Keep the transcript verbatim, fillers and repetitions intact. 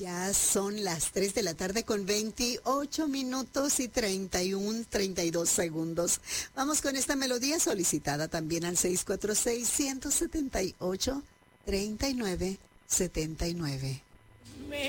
Ya son las tres de la tarde con veintiocho minutos y treinta y uno, treinta y dos segundos. Vamos con esta melodía solicitada también al seis cuatro seis, uno siete ocho, tres nueve siete nueve.